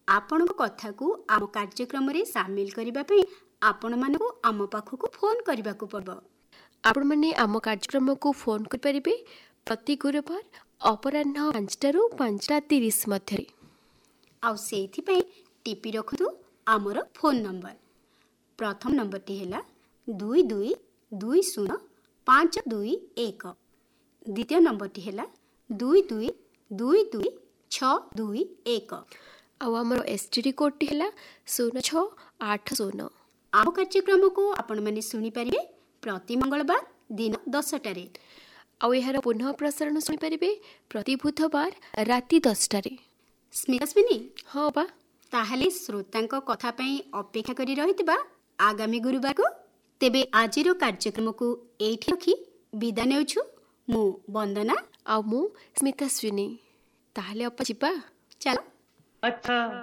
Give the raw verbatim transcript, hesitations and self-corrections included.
ଆପଣଙ୍କ କଥାକୁ ଆମ କାର୍ଯ୍ୟକ୍ରମରେ ସାମିଲ କରିବା ପାଇଁ ଆପଣମାନଙ୍କୁ ଆମ ପାଖକୁ ଫୋନ୍ କରିବାକୁ ପଡ଼ିବ। ଆପଣମାନେ ଆମ କାର୍ଯ୍ୟକ୍ରମକୁ ଫୋନ୍ କରିପାରିବେ ପ୍ରତି ଗୁରୁବାର ଅପରାହ୍ନ ପାଞ୍ଚଟାରୁ ପାଞ୍ଚଟା ତିରିଶ ମଧ୍ୟରେ। ଆଉ ସେଇଥିପାଇଁ ଟିପି ରଖନ୍ତୁ ଆମର ଫୋନ୍ ନମ୍ବର। ପ୍ରଥମ ନମ୍ବରଟି ହେଲା ଦୁଇ ଦୁଇ ଦୁଇ ଶୂନ ପାଞ୍ଚ ଦୁଇ ଏକ। ଦ୍ୱିତୀୟ ନମ୍ବରଟି ହେଲା ଦୁଇ ଦୁଇ ଦୁଇ ଦୁଇ ଛଅ ଦୁଇ ଏକ। ଆଉ ଆମର ଏସ୍ ଟି ଡି କୋଡ଼୍ଟି ହେଲା ଶୂନ ଛଅ ଆଠ ଶୂନ। ଆମ କାର୍ଯ୍ୟକ୍ରମକୁ ଆପଣମାନେ ଶୁଣିପାରିବେ ପ୍ରତି ମଙ୍ଗଳବାର ଦିନ ଦଶଟାରେ। ଆଉ ଏହାର ପୁନଃ ପ୍ରସାରଣ ଶୁଣିପାରିବେ ପ୍ରତି ବୁଧବାର ରାତି ଦଶଟାରେ। ସ୍ମିତାସ୍ମିନୀ, ହଁ ବା। ତାହେଲେ ଶ୍ରୋତାଙ୍କ କଥା ପାଇଁ ଅପେକ୍ଷା କରି ରହିଥିବା ଆଗାମୀ ଗୁରୁବାରକୁ। ତେବେ ଆଜିର କାର୍ଯ୍ୟକ୍ରମକୁ ଏଇଠି ରଖି ବିଦା ନେଉଛୁ। ମୁଁ ବନ୍ଦନା ଆଉ ମୁଁ ସ୍ମିତାସ୍ମିନୀ। ତାହେଲେ ଅପା ଯିବା। ଚାଲ। अच्छा